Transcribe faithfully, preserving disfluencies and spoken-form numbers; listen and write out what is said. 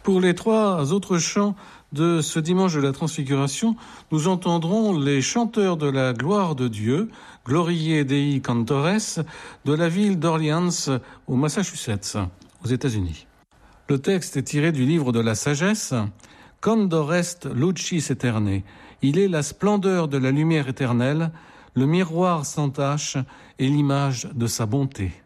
Pour les trois autres chants de ce dimanche de la Transfiguration, nous entendrons les chanteurs de la gloire de Dieu, Gloriae Dei Cantores, de la ville d'Orleans au Massachusetts, aux États-Unis. Le texte est tiré du livre de la sagesse, Candor est lucis aeternae. Il est la splendeur de la lumière éternelle, le miroir sans tache et l'image de sa bonté.